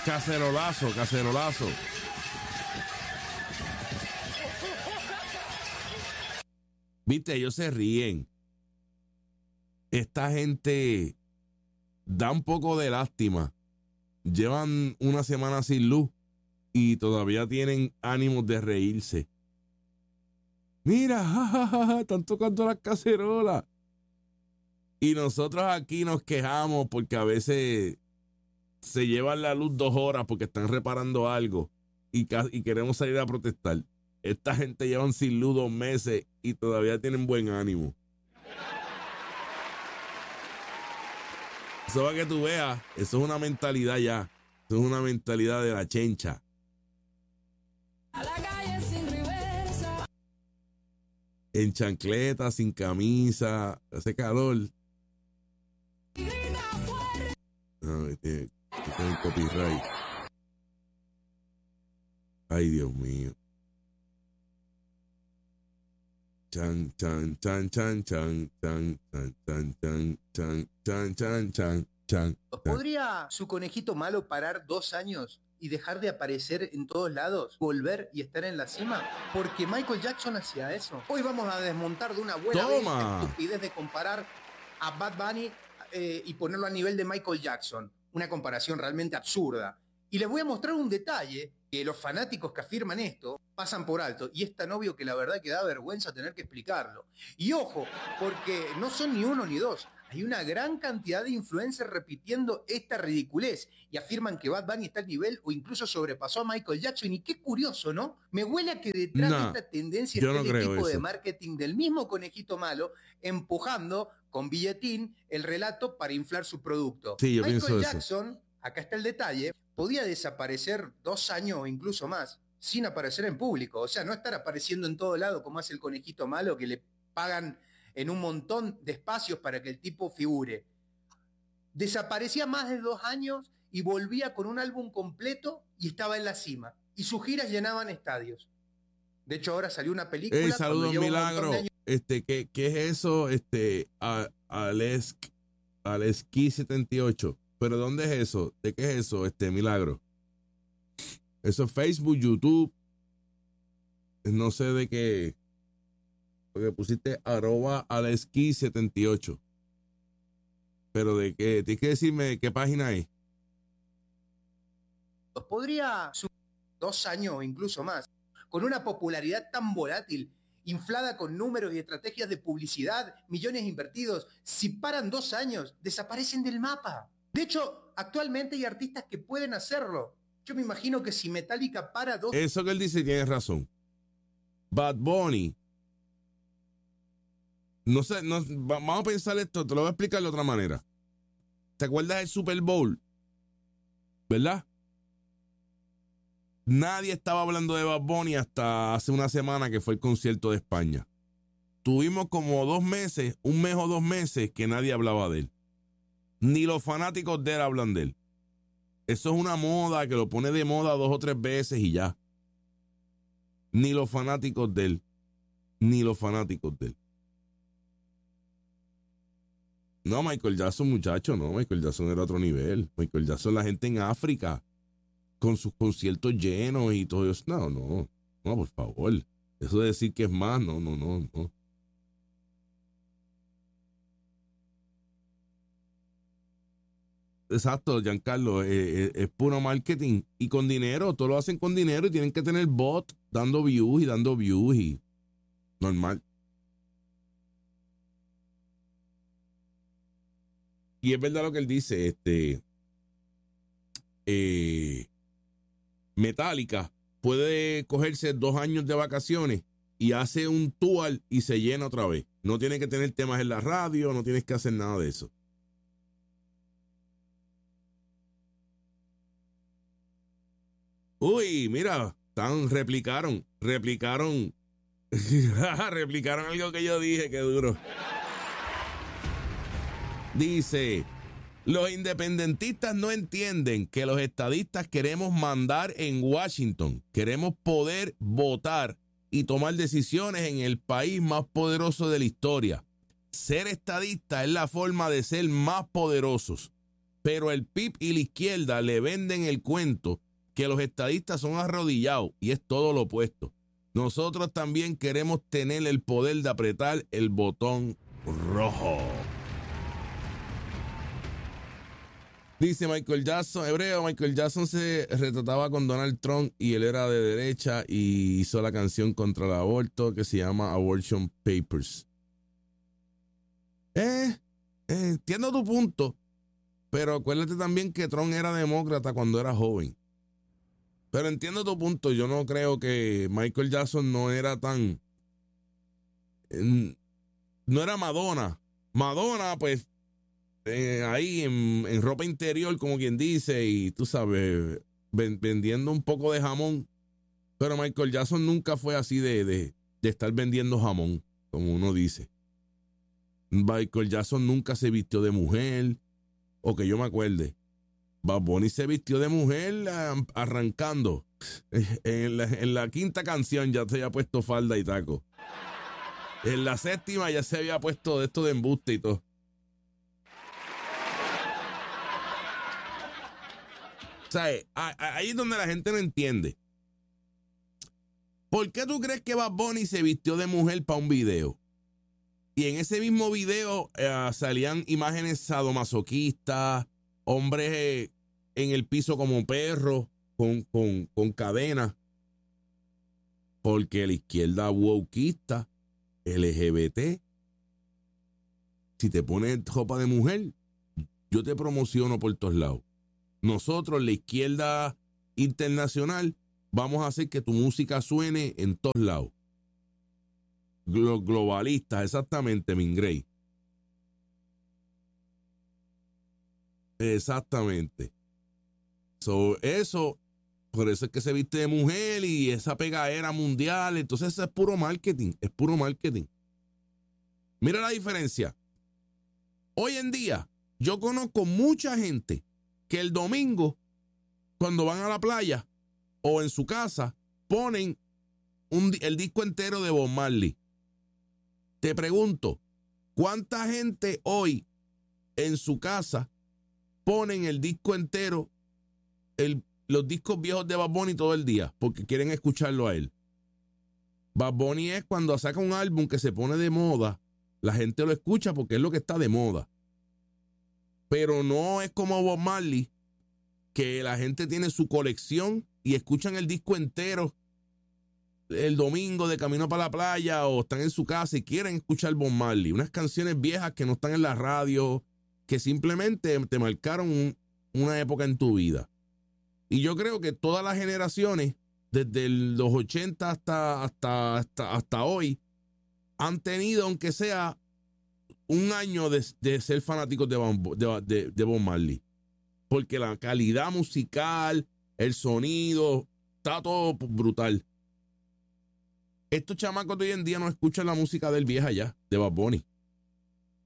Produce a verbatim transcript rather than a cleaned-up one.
Cacerolazo, cacerolazo. Viste, ellos se ríen. Esta gente da un poco de lástima. Llevan una semana sin luz y todavía tienen ánimos de reírse. Mira, jajaja, están tocando las cacerolas. Y nosotros aquí nos quejamos porque a veces se llevan la luz dos horas porque están reparando algo y, y queremos salir a protestar. Esta gente llevan sin luz dos meses y todavía tienen buen ánimo. Eso para que tú veas, eso es una mentalidad ya. Eso es una mentalidad de la chencha. A la calle sin reversa. En chancleta, sin camisa, hace calor. No, este, este es el copyright. Ay, Dios mío. Chan, chan, chan, chan, chan, chan, chan, chan, chan, chan, chan, chan, chan, chan. ¿Podría su conejito malo parar dos años y dejar de aparecer en todos lados, volver y estar en la cima? Porque Michael Jackson hacía eso. Hoy vamos a desmontar de una buena vez la estupidez de comparar a Bad Bunny eh, y ponerlo a nivel de Michael Jackson. Una comparación realmente absurda. Y les voy a mostrar un detalle que los fanáticos que afirman esto pasan por alto, y es tan obvio que la verdad que da vergüenza tener que explicarlo. Y ojo, porque no son ni uno ni dos, hay una gran cantidad de influencers repitiendo esta ridiculez y afirman que Bad Bunny está al nivel o incluso sobrepasó a Michael Jackson. Y qué curioso, ¿no? Me huele a que detrás no, de esta tendencia está no el equipo eso. de marketing del mismo conejito malo empujando con billetín el relato para inflar su producto. Sí, yo Michael pienso Jackson, eso. acá está el detalle, podía desaparecer dos años o incluso más sin aparecer en público. O sea, no estar apareciendo en todo lado como hace el conejito malo, que le pagan en un montón de espacios para que el tipo figure. Desaparecía más de dos años y volvía con un álbum completo y estaba en la cima. Y sus giras llenaban estadios. De hecho, ahora salió una película. Hey, saludos, Milagro. Este, ¿qué, ¿Qué es eso? Este, a, Alesk, Aleski setenta y ocho. ¿Pero dónde es eso? ¿De qué es eso, este Milagro? Eso es Facebook, YouTube. No sé de qué. Porque pusiste arroba Aleski setenta y ocho. Pero de qué. Tienes que decirme de qué página es. Podría subir dos años o incluso más. Con una popularidad tan volátil, inflada con números y estrategias de publicidad, millones invertidos, si paran dos años, desaparecen del mapa. De hecho, actualmente hay artistas que pueden hacerlo. Yo me imagino que si Metallica para dos... Eso que él dice tiene razón. Bad Bunny. No sé, no, vamos a pensar esto, te lo voy a explicar de otra manera. ¿Te acuerdas del Super Bowl? ¿Verdad? Nadie estaba hablando de Bad Bunny hasta hace una semana que fue el concierto de España. Tuvimos como dos meses, un mes o dos meses que nadie hablaba de él. Ni los fanáticos de él hablan de él. Eso es una moda que lo pone de moda dos o tres veces y ya. Ni los fanáticos de él. Ni los fanáticos de él. No, Michael Jackson, muchacho, no. Michael Jackson era otro nivel. Michael Jackson, la gente en África, con sus conciertos llenos y todo eso. No, no. No, por favor. Eso de decir que es más, no, no, no, no. Exacto, Giancarlo, eh, eh, es puro marketing y con dinero, todo lo hacen con dinero y tienen que tener bot dando views y dando views y normal. Y es verdad lo que él dice, este eh, Metallica puede cogerse dos años de vacaciones y hace un tour y se llena otra vez. No tiene que tener temas en la radio, no tienes que hacer nada de eso. Uy, mira, están, replicaron, replicaron, replicaron algo que yo dije, qué duro. Dice, los independentistas no entienden que los estadistas queremos mandar en Washington, queremos poder votar y tomar decisiones en el país más poderoso de la historia. Ser estadista es la forma de ser más poderosos. Pero el P I B y la izquierda le venden el cuento que los estadistas son arrodillados y es todo lo opuesto. Nosotros también queremos tener el poder de apretar el botón rojo. Dice Michael Jackson, hebreo, Michael Jackson se retrataba con Donald Trump y él era de derecha y hizo la canción contra el aborto que se llama Abortion Papers. Eh, eh, entiendo tu punto, pero acuérdate también que Trump era demócrata cuando era joven. Pero entiendo tu punto, yo no creo que Michael Jackson no era tan... Eh, no era Madonna. Madonna, pues... Eh, ahí en, en ropa interior, como quien dice, y tú sabes, ven, vendiendo un poco de jamón. Pero Michael Jackson nunca fue así de, de, de estar vendiendo jamón, como uno dice. Michael Jackson nunca se vistió de mujer, o que yo me acuerde. Bad Bunny se vistió de mujer arrancando. En la, en la quinta canción ya se había puesto falda y taco. En la séptima ya se había puesto de esto de embuste y todo. O sea, ahí es donde la gente no entiende. ¿Por qué tú crees que Bad Bunny se vistió de mujer para un video? Y en ese mismo video eh, salían imágenes sadomasoquistas, hombres eh, en el piso como perros, con, con, con cadenas. Porque la izquierda wokeista, L G B T, si te pones ropa de mujer, yo te promociono por todos lados. Nosotros, la izquierda internacional, vamos a hacer que tu música suene en todos lados. Los globalistas, exactamente, Mingrey. Exactamente. So, eso, por eso es que se viste de mujer y esa pegadera mundial. Entonces, eso es puro marketing, es puro marketing. Mira la diferencia. Hoy en día, yo conozco mucha gente que el domingo, cuando van a la playa o en su casa, ponen un, el disco entero de Bob Marley. Te pregunto, ¿cuánta gente hoy en su casa ponen el disco entero, el, los discos viejos de Bad Bunny todo el día? Porque quieren escucharlo a él. Bad Bunny es cuando saca un álbum que se pone de moda, la gente lo escucha porque es lo que está de moda. Pero no es como Bob Marley, que la gente tiene su colección y escuchan el disco entero el domingo de camino para la playa o están en su casa y quieren escuchar Bob Marley. Unas canciones viejas que no están en la radio, que simplemente te marcaron un, una época en tu vida. Y yo creo que todas las generaciones, desde los ochenta hasta, hasta, hasta, hasta hoy, han tenido, aunque sea un año de, de ser fanáticos de, de, de, de Bob Marley. Porque la calidad musical, el sonido, está todo brutal. Estos chamacos de hoy en día no escuchan la música del vieja ya, de Bad Bunny.